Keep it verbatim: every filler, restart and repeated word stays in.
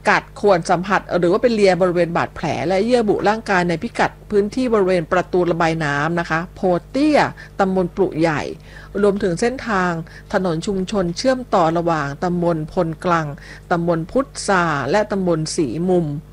กัดข่วนสัมผัสหรือว่าไปเลียบริเวณบาดแผลและเยื่อบุร่างกายในพิกัดพื้นที่บริเวณประตูระบายน้ำนะคะโพเตี้ยตำบลปลุใหญ่รวมถึงเส้นทางถนนชุมชนเชื่อมต่อระหว่างตำบลพลกลังตำบลพุทธาและตำบลสีมุม